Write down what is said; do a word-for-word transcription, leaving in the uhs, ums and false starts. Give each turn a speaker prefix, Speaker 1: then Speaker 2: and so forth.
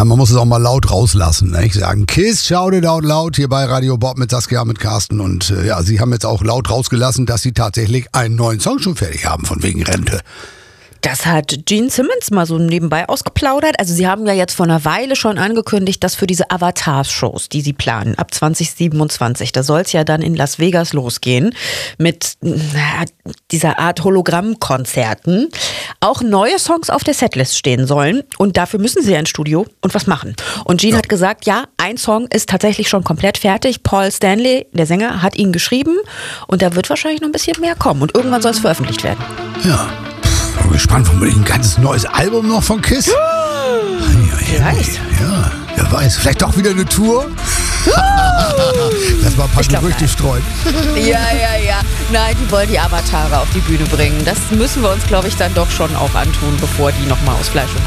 Speaker 1: Ja, man muss es auch mal laut rauslassen. Ne? Ich sagen, Kiss, shout it out loud hier bei Radio Bob mit Saskia, mit Carsten. Und äh, ja, sie haben jetzt auch laut rausgelassen, dass sie tatsächlich einen neuen Song schon fertig haben, von wegen Rente.
Speaker 2: Das hat Gene Simmons mal so nebenbei ausgeplaudert. Also sie haben ja jetzt vor einer Weile schon angekündigt, dass für diese Avatar-Shows, die sie planen, ab zwanzig siebenundzwanzig, da soll es ja dann in Las Vegas losgehen mit na, dieser Art Hologrammkonzerten, auch neue Songs auf der Setlist stehen sollen. Und dafür müssen sie ja ins Studio und was machen. Und Gene ja. hat gesagt, ja, ein Song ist tatsächlich schon komplett fertig. Paul Stanley, der Sänger, hat ihn geschrieben. Und da wird wahrscheinlich noch ein bisschen mehr kommen. Und irgendwann soll es veröffentlicht werden.
Speaker 1: Ja. Ich bin gespannt, womit ein ganzes neues Album noch von Kiss. Ja,
Speaker 2: Vielleicht.
Speaker 1: Ja, wer weiß. Vielleicht doch wieder eine Tour. Das war ein paar Gerüchte streuen.
Speaker 2: Ja, ja, ja. Nein, die wollen die Avatare auf die Bühne bringen. Das müssen wir uns, glaube ich, dann doch schon auch antun, bevor die nochmal aus Fleisch und